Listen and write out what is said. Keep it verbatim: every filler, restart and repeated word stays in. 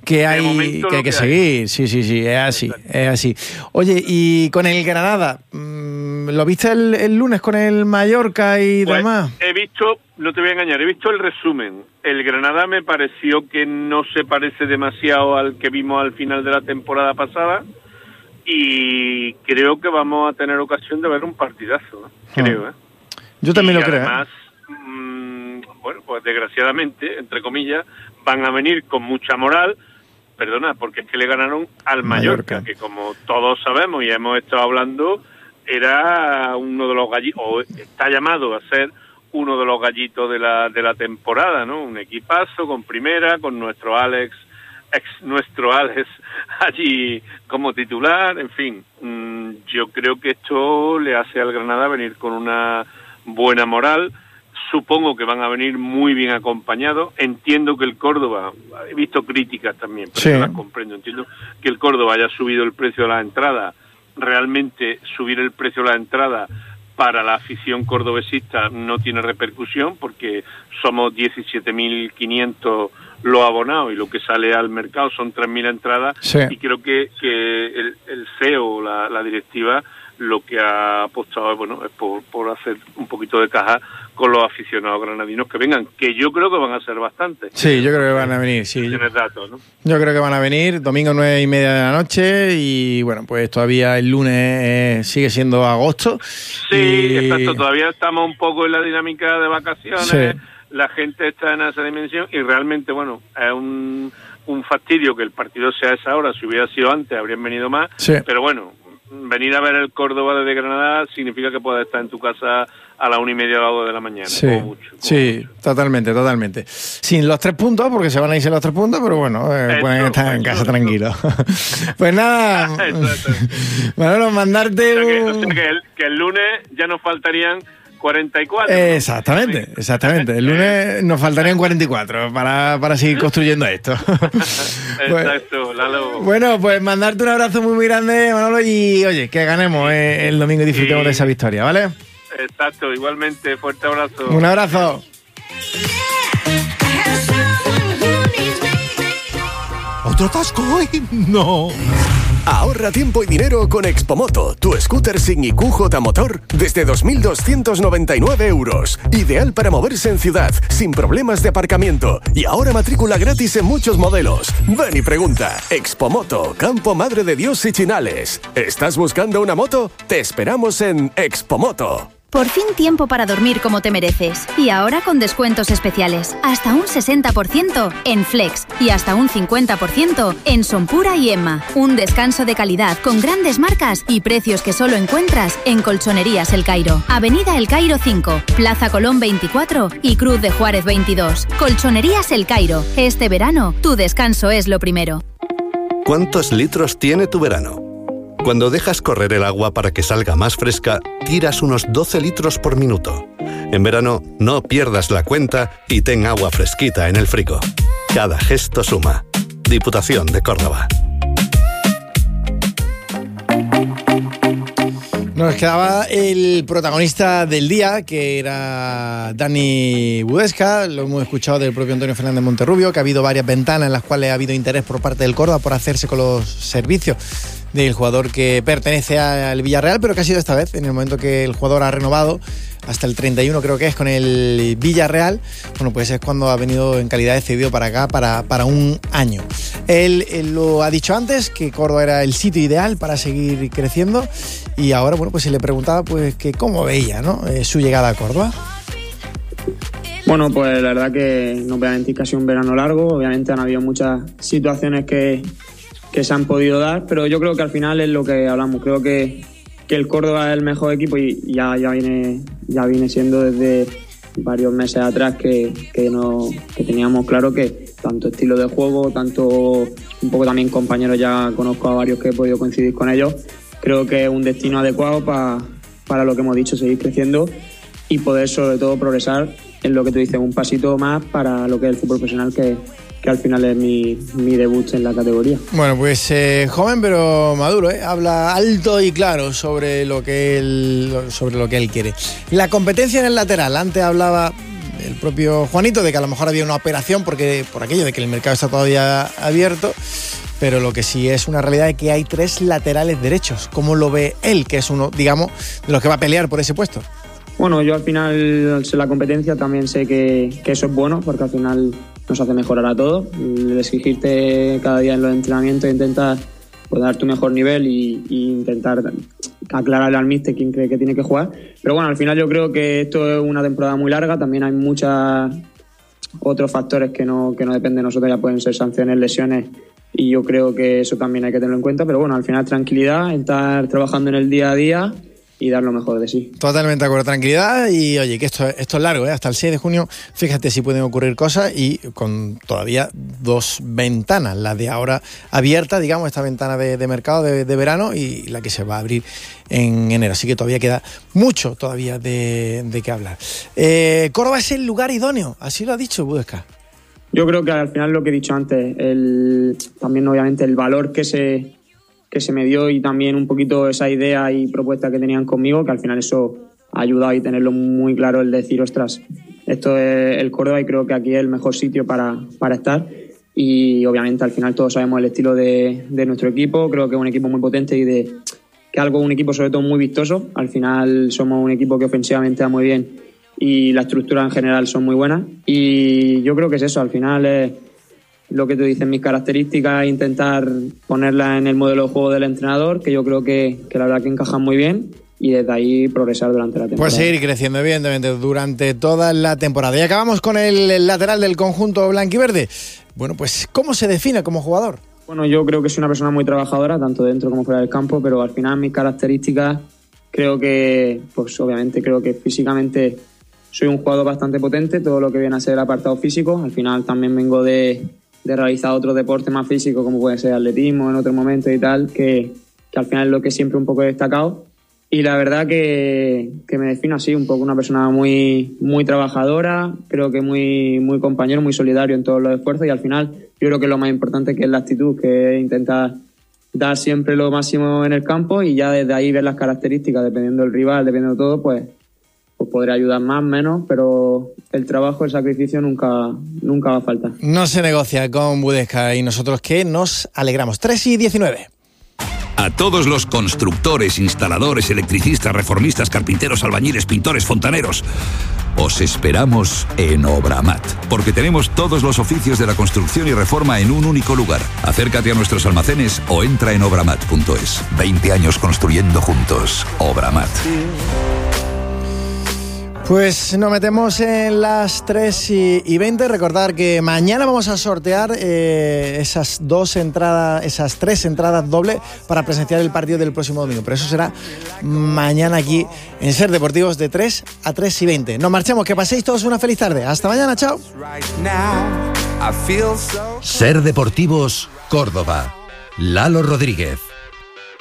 que hay que, hay que seguir. Hay. Sí, sí, sí, es así, Exacto. es así. Oye, y con el Granada, ¿lo viste el, el lunes con el Mallorca y pues demás? He visto, no te voy a engañar, he visto el resumen. El Granada me pareció que no se parece demasiado al que vimos al final de la temporada pasada y creo que vamos a tener ocasión de ver un partidazo, ¿no? Creo, ¿eh? Yo también y lo creo. Además, mmm, bueno, pues desgraciadamente, entre comillas, van a venir con mucha moral, perdona, porque es que le ganaron al Mallorca, Mallorca. que como todos sabemos y hemos estado hablando, era uno de los gallitos, o está llamado a ser uno de los gallitos de la de la temporada, ¿no? Un equipazo con primera, con nuestro Alex, ex nuestro Alex allí como titular, en fin, mmm, yo creo que esto le hace al Granada venir con una buena moral. Supongo que van a venir muy bien acompañados. Entiendo que el Córdoba, he visto críticas también, pero sí. no las comprendo. Entiendo que el Córdoba haya subido el precio de la entrada. Realmente subir el precio de la entrada para la afición cordobesista no tiene repercusión porque somos diecisiete mil quinientos los abonados y lo que sale al mercado son tres mil entradas. Sí. Y creo que, que el, el C E O, la, la directiva, lo que ha apostado es, bueno, es por, por hacer un poquito de caja con los aficionados granadinos que vengan, que yo creo que van a ser bastantes. Sí, yo creo que van a venir, sí. Tienes datos, ¿no? Yo creo que van a venir, domingo nueve y media de la noche y, bueno, pues todavía el lunes eh, sigue siendo agosto. Sí, y... exacto, todavía estamos un poco en la dinámica de vacaciones, sí. La gente está en esa dimensión y realmente, bueno, es un, un fastidio que el partido sea a esa hora. Si hubiera sido antes, habrían venido más, sí. Pero bueno, venir a ver el Córdoba desde Granada significa que puedes estar en tu casa a la una y media o las dos de la mañana. Sí, como mucho, como sí, mucho. totalmente, totalmente. Sin los tres puntos, porque se van a irse los tres puntos, pero bueno, eh, Eso, pueden estar eso, en casa eso. tranquilos. Pues nada, Manolo, mandarte o sea que, un... o sea que, el, que el lunes ya nos faltarían cuarenta y cuatro. Exactamente, exactamente. El lunes nos faltarían cuarenta y cuatro para, para seguir construyendo esto. Exacto, pues, Lalo. Bueno, pues mandarte un abrazo muy, muy grande, Manolo, y oye, que ganemos eh, el domingo y disfrutemos sí. de esa victoria, ¿vale? Exacto, igualmente, fuerte abrazo. Un abrazo. ¿Otro atasco hoy? No. Ahorra tiempo y dinero con Expomoto, tu scooter sin I Q J motor desde dos mil doscientos noventa y nueve euros. Ideal para moverse en ciudad, sin problemas de aparcamiento. Y ahora matrícula gratis en muchos modelos. Ven y pregunta. Expomoto, Campo Madre de Dios y Chinales. ¿Estás buscando una moto? Te esperamos en Expomoto. Por fin tiempo para dormir como te mereces. Y ahora con descuentos especiales. Hasta un sesenta por ciento en Flex y hasta un cincuenta por ciento en Sonpura y Emma. Un descanso de calidad con grandes marcas y precios que solo encuentras en Colchonerías El Cairo. Avenida El Cairo cinco, Plaza Colón veinticuatro y Cruz de Juárez veintidós. Colchonerías El Cairo. Este verano, tu descanso es lo primero. ¿Cuántos litros tiene tu verano? Cuando dejas correr el agua para que salga más fresca, tiras unos doce litros por minuto. En verano, no pierdas la cuenta y ten agua fresquita en el frigo. Cada gesto suma. Diputación de Córdoba. Nos quedaba el protagonista del día, que era Dani Budesca. Lo hemos escuchado del propio Antonio Fernández Monterrubio, que ha habido varias ventanas en las cuales ha habido interés por parte del Córdoba por hacerse con los servicios del jugador que pertenece al Villarreal, pero que ha sido esta vez, en el momento que el jugador ha renovado hasta el treinta y uno, creo que es, con el Villarreal. Bueno, pues es cuando ha venido en calidad de cedido para acá para, para un año. Él, él lo ha dicho antes, que Córdoba era el sitio ideal para seguir creciendo, y ahora, bueno, pues se le preguntaba pues que cómo veía, ¿no?, eh, su llegada a Córdoba. Bueno, pues la verdad que no voy a mentir que ha sido un verano largo. Obviamente han habido muchas situaciones que, que se han podido dar, pero yo creo que al final es lo que hablamos. Creo que, que el Córdoba es el mejor equipo y ya, ya, viene, ya viene siendo desde varios meses atrás que, que, no, que teníamos claro que tanto estilo de juego, tanto un poco también compañeros, ya conozco a varios que he podido coincidir con ellos. Creo que es un destino adecuado pa, para lo que hemos dicho, seguir creciendo y poder sobre todo progresar en lo que tú dices, un pasito más para lo que es el fútbol profesional, que, que al final es mi, mi debut en la categoría. Bueno, pues eh, joven pero maduro, ¿eh? Habla alto y claro sobre lo que él, sobre lo que él quiere. La competencia en el lateral, antes hablaba el propio Juanito de que a lo mejor había una operación porque por aquello de que el mercado está todavía abierto, pero lo que sí es una realidad es que hay tres laterales derechos. ¿Cómo lo ve él, que es uno, digamos, de los que va a pelear por ese puesto? Bueno, yo al final sé la competencia, también sé que, que eso es bueno porque al final nos hace mejorar a todos. El exigirte cada día en los entrenamientos e intentar pues, dar tu mejor nivel y, y intentar aclararle al míster quién cree que tiene que jugar. Pero bueno, al final yo creo que esto es una temporada muy larga, también hay muchos otros factores que no, que no dependen de nosotros, ya pueden ser sanciones, lesiones, y yo creo que eso también hay que tenerlo en cuenta. Pero bueno, al final tranquilidad, estar trabajando en el día a día y dar lo mejor de sí. Totalmente de acuerdo, tranquilidad y oye, que esto, esto es largo, ¿eh? Hasta el seis de junio, fíjate si pueden ocurrir cosas y con todavía dos ventanas, la de ahora abierta, digamos, esta ventana de, de mercado de, de verano y la que se va a abrir en enero, así que todavía queda mucho todavía de, de qué hablar. Eh, Córdoba es el lugar idóneo, así lo ha dicho Budesca. Yo creo que al final lo que he dicho antes, el, también obviamente el valor que se... que se me dio y también un poquito esa idea y propuesta que tenían conmigo, que al final eso ha ayudado y tenerlo muy claro, el decir, ostras, esto es el Córdoba y creo que aquí es el mejor sitio para, para estar. Y obviamente al final todos sabemos el estilo de, de nuestro equipo, creo que es un equipo muy potente y de que algo, un equipo sobre todo muy vistoso. Al final somos un equipo que ofensivamente va muy bien y la estructura en general son muy buenas y yo creo que es eso, al final es lo que tú dices, mis características, intentar ponerlas en el modelo de juego del entrenador, que yo creo que, que la verdad que encajan muy bien y desde ahí progresar durante la temporada. Pues seguir creciendo evidentemente durante toda la temporada. Y acabamos con el, el lateral del conjunto blanquiverde. Bueno, pues ¿cómo se define como jugador? Bueno, yo creo que soy una persona muy trabajadora, tanto dentro como fuera del campo, pero al final mis características creo que, pues obviamente creo que físicamente soy un jugador bastante potente, todo lo que viene a ser el apartado físico. Al final también vengo de... de realizar otro deporte más físico como puede ser atletismo en otro momento y tal, que, que al final es lo que siempre un poco he destacado y la verdad que, que me defino así, un poco una persona muy, muy trabajadora, creo que muy, muy compañero, muy solidario en todos los esfuerzos y al final yo creo que lo más importante que es la actitud, que es intentar dar siempre lo máximo en el campo y ya desde ahí ver las características, dependiendo del rival, dependiendo de todo, pues pues podré ayudar más, menos, pero el trabajo, el sacrificio nunca, nunca va a faltar. No se negocia con Budesca y nosotros que nos alegramos. tres y diecinueve. A todos los constructores, instaladores, electricistas, reformistas, carpinteros, albañiles, pintores, fontaneros, os esperamos en Obramat, porque tenemos todos los oficios de la construcción y reforma en un único lugar. Acércate a nuestros almacenes o entra en obramat punto es. veinte años construyendo juntos. Obramat. Pues nos metemos en las tres y veinte. Recordar que mañana vamos a sortear eh, esas dos entradas, esas tres entradas dobles para presenciar el partido del próximo domingo. Pero eso será mañana aquí en Ser Deportivos de tres a tres y veinte. Nos marchamos, que paséis todos una feliz tarde. Hasta mañana, chao. Ser Deportivos Córdoba. Lalo Rodríguez.